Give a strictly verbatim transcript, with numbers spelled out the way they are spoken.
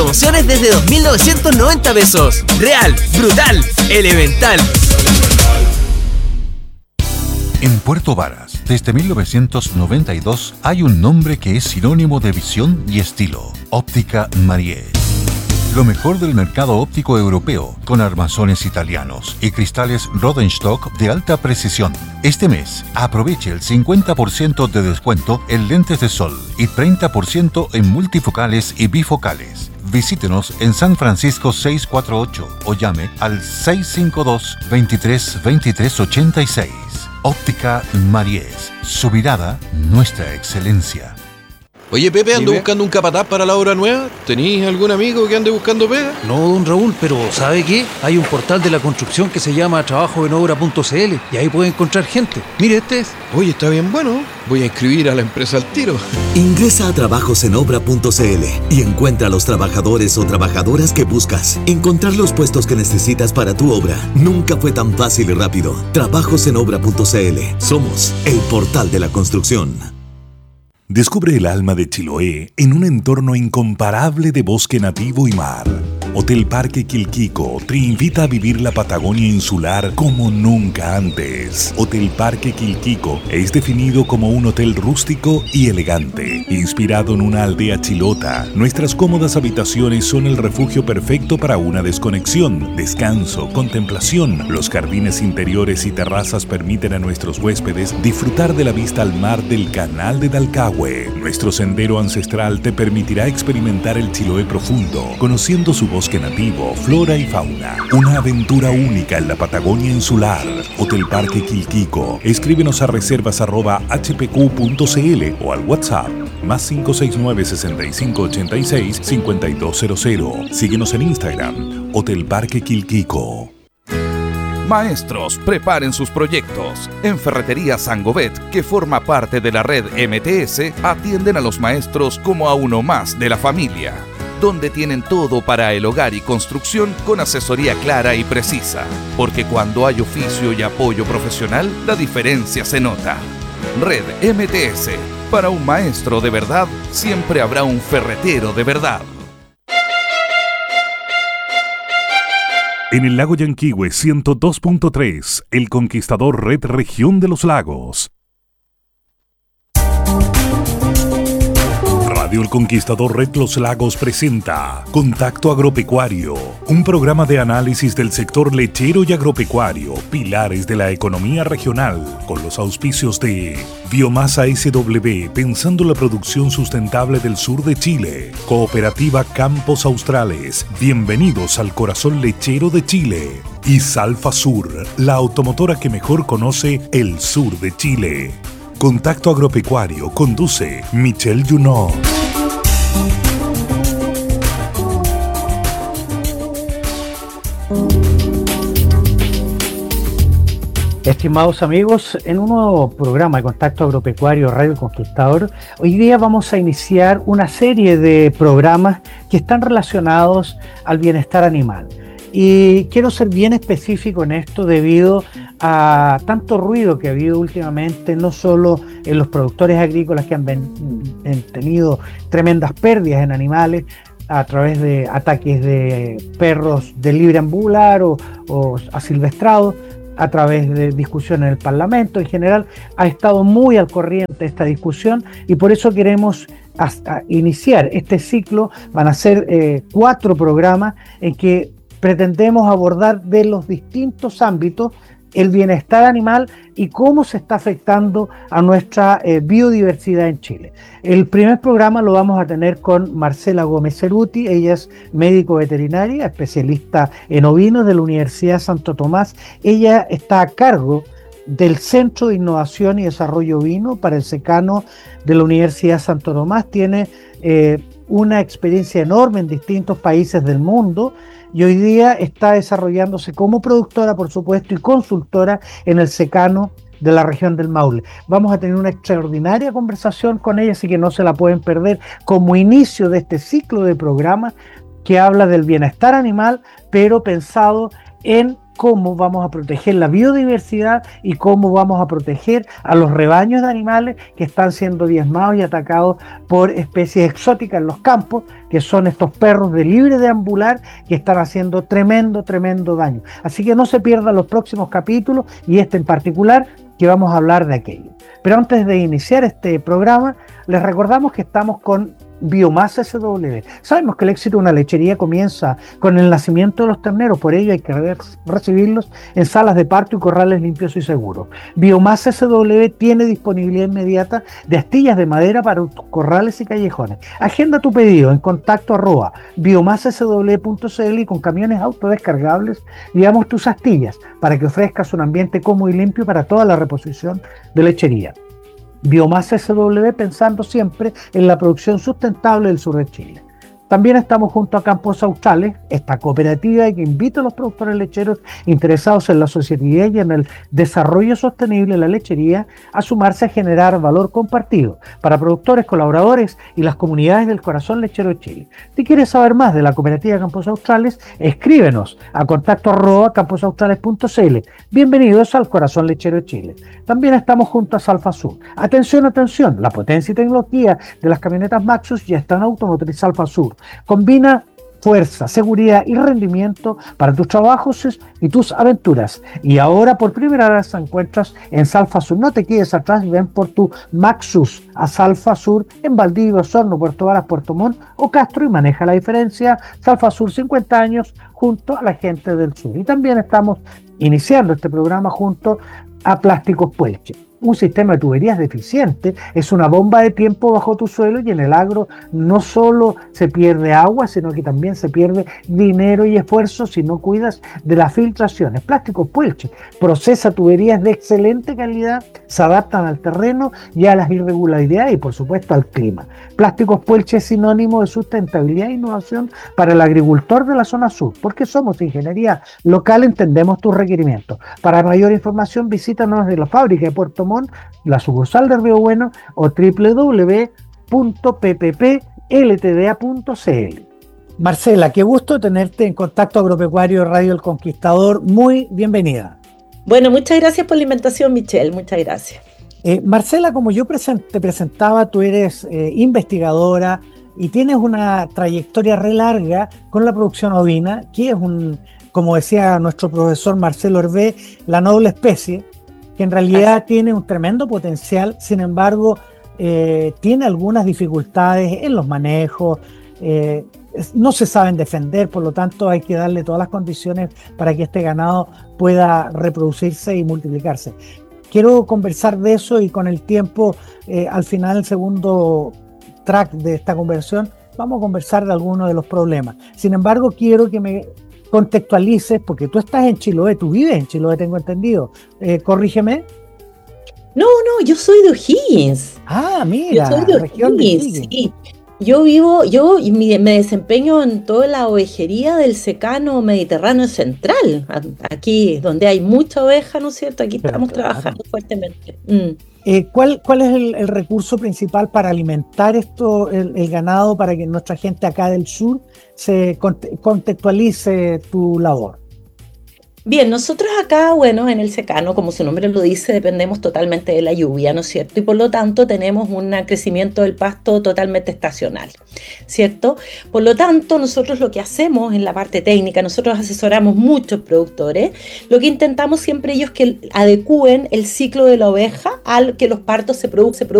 promociones desde dos mil novecientos noventa pesos. Real, brutal, elemental. En Puerto Varas, desde mil novecientos noventa y dos, hay un nombre que es sinónimo de visión y estilo: Óptica Mariés. Lo mejor del mercado óptico europeo, con armazones italianos y cristales Rodenstock de alta precisión. Este mes, aproveche el cincuenta por ciento de descuento en lentes de sol y treinta por ciento en multifocales y bifocales. Visítenos en San Francisco seiscientos cuarenta y ocho o llame al seis cinco dos, veintitrés, veintitrés ochenta y seis. Óptica Mariés. Su mirada, nuestra excelencia. Oye, Pepe, ando Dime. buscando un capataz para la obra nueva. ¿Tenís algún amigo que ande buscando pega? No, don Raúl, pero ¿sabe qué? Hay un portal de la construcción que se llama trabajo en obra punto c l y ahí puede encontrar gente. Mire, este es. Oye, está bien bueno. Voy a inscribir a la empresa al tiro. Ingresa a trabajos en obra punto c l y encuentra a los trabajadores o trabajadoras que buscas. Encontrar los puestos que necesitas para tu obra nunca fue tan fácil y rápido. trabajos en obra punto c l. Somos el portal de la construcción. Descubre el alma de Chiloé en un entorno incomparable de bosque nativo y mar. Hotel Parque Quilquico te invita a vivir la Patagonia insular como nunca antes. Hotel Parque Quilquico es definido como un hotel rústico y elegante, inspirado en una aldea chilota. Nuestras cómodas habitaciones son el refugio perfecto para una desconexión, descanso, contemplación. Los jardines interiores y terrazas permiten a nuestros huéspedes disfrutar de la vista al mar del Canal de Dalcahue. Nuestro sendero ancestral te permitirá experimentar el Chiloé profundo, conociendo su bosque nativo, flora y fauna. Una aventura única en la Patagonia insular. Hotel Parque Quilquico. Escríbenos a reservas arroba h p q punto c l o al WhatsApp más cinco seis nueve, sesenta y cinco ochenta y seis, cincuenta y dos cero cero. Síguenos en Instagram, Hotel Parque Quilquico. Maestros, preparen sus proyectos. En Ferretería Sangovet, que forma parte de la red M T S, atienden a los maestros como a uno más de la familia, donde tienen todo para el hogar y construcción con asesoría clara y precisa. Porque cuando hay oficio y apoyo profesional, la diferencia se nota. Red M T S. Para un maestro de verdad, siempre habrá un ferretero de verdad. En el lago Yanquihue ciento dos punto tres, El Conquistador Red Región de los Lagos. Radio El Conquistador Red Los Lagos presenta Contacto Agropecuario, un programa de análisis del sector lechero y agropecuario, pilares de la economía regional, con los auspicios de Biomasa S W, pensando la producción sustentable del sur de Chile, Cooperativa Campos Australes, bienvenidos al corazón lechero de Chile, y Salfa Sur, la automotora que mejor conoce el sur de Chile. Contacto Agropecuario conduce Michelle Junot. Estimados amigos, en un nuevo programa de Contacto Agropecuario Radio Conquistador, hoy día vamos a iniciar una serie de programas que están relacionados al bienestar animal. Y quiero ser bien específico en esto debido a tanto ruido que ha habido últimamente, no solo en los productores agrícolas que han, ven, han tenido tremendas pérdidas en animales a través de ataques de perros de libre ambular o, o asilvestrados, a través de discusión en el Parlamento. En general ha estado muy al corriente esta discusión y por eso queremos hasta iniciar este ciclo. Van a ser eh, cuatro programas en que pretendemos abordar de los distintos ámbitos el bienestar animal y cómo se está afectando a nuestra eh, biodiversidad en Chile. El primer programa lo vamos a tener con Marcela Gómez Ceruti. Ella es médico veterinaria, especialista en ovinos de la Universidad Santo Tomás. Ella está a cargo del Centro de Innovación y Desarrollo Ovino para el secano de la Universidad Santo Tomás. Tiene eh, una experiencia enorme en distintos países del mundo y hoy día está desarrollándose como productora, por supuesto, y consultora en el secano de la región del Maule. Vamos a tener una extraordinaria conversación con ella, así que no se la pueden perder como inicio de este ciclo de programas que habla del bienestar animal, pero pensado en cómo vamos a proteger la biodiversidad y cómo vamos a proteger a los rebaños de animales que están siendo diezmados y atacados por especies exóticas en los campos, que son estos perros de libre deambular que están haciendo tremendo, tremendo daño. Así que no se pierdan los próximos capítulos y este en particular, que vamos a hablar de aquello. Pero antes de iniciar este programa, les recordamos que estamos con Biomasa S W. Sabemos que el éxito de una lechería comienza con el nacimiento de los terneros, por ello hay que re- recibirlos en salas de parto y corrales limpios y seguros. Biomasa S W tiene disponibilidad inmediata de astillas de madera para tus corrales y callejones. Agenda tu pedido en contacto arroba biomasa s w punto c l y con camiones autodescargables llevamos tus astillas para que ofrezcas un ambiente cómodo y limpio para toda la reposición de lechería. Biomasa S W, pensando siempre en la producción sustentable del sur de Chile. También estamos junto a Campos Australes, esta cooperativa que invita a los productores lecheros interesados en la asociatividad y en el desarrollo sostenible de la lechería a sumarse a generar valor compartido para productores, colaboradores y las comunidades del corazón lechero de Chile. Si quieres saber más de la cooperativa Campos Australes, escríbenos a contacto arroba campos australes punto c l. Bienvenidos al corazón lechero de Chile. También estamos junto a Salfa Sur. Atención, atención, la potencia y tecnología de las camionetas Maxus ya están en Automotriz Salfa Sur. Combina fuerza, seguridad y rendimiento para tus trabajos y tus aventuras. Y ahora por primera vez te encuentras en Salfa Sur. No te quedes atrás y ven por tu Maxus a Salfa Sur en Valdivia, Osorno, Puerto Varas, Puerto Montt o Castro y maneja la diferencia. Salfa Sur, cincuenta años junto a la gente del sur. Y también estamos iniciando este programa junto a Plásticos Puelche. Un sistema de tuberías deficiente es una bomba de tiempo bajo tu suelo y en el agro no solo se pierde agua, sino que también se pierde dinero y esfuerzo si no cuidas de las filtraciones. Plásticos Puelche procesa tuberías de excelente calidad, se adaptan al terreno y a las irregularidades y por supuesto al clima. Plásticos Puelche es sinónimo de sustentabilidad e innovación para el agricultor de la zona sur, porque somos ingeniería local, entendemos tus requerimientos. Para mayor información visítanos en la fábrica de Puerto Montt, la sucursal de Río Bueno o doble u doble u doble u punto p p p l t d a punto c l. Marcela, qué gusto tenerte en Contacto Agropecuario Radio El Conquistador. Muy bienvenida. Bueno, muchas gracias por la invitación, Michelle. Muchas gracias. Eh, Marcela, como yo present, te presentaba, tú eres eh, investigadora y tienes una trayectoria re larga con la producción ovina, que es un, como decía nuestro profesor Marcelo Hervé, la noble especie, que en realidad Así. tiene un tremendo potencial, sin embargo, eh, tiene algunas dificultades en los manejos, eh, no se saben defender, por lo tanto hay que darle todas las condiciones para que este ganado pueda reproducirse y multiplicarse. Quiero conversar de eso y con el tiempo, eh, al final, el segundo track de esta conversación, vamos a conversar de algunos de los problemas. Sin embargo, quiero que me contextualices, porque tú estás en Chiloé, tú vives en Chiloé, tengo entendido. Eh, corrígeme. No, no, yo soy de O'Higgins. Ah, mira, yo soy de región O'Higgins, de O'Higgins. Sí. Yo vivo, yo me desempeño en toda la ovejería del secano mediterráneo central, aquí donde hay mucha oveja, ¿no es cierto? Aquí Pero estamos claro. trabajando fuertemente. Mm. Eh, ¿cuál, ¿Cuál es el, el recurso principal para alimentar esto, el, el ganado, para que nuestra gente acá del sur se cont- contextualice tu labor? Bien, nosotros acá, bueno, en el secano, como su nombre lo dice, dependemos totalmente de la lluvia, ¿no es cierto? Y por lo tanto tenemos un crecimiento del pasto totalmente estacional, ¿cierto? Por lo tanto, nosotros lo que hacemos en la parte técnica, nosotros asesoramos muchos productores, lo que intentamos siempre ellos es que adecúen el ciclo de la oveja al que los partos se producen, se producen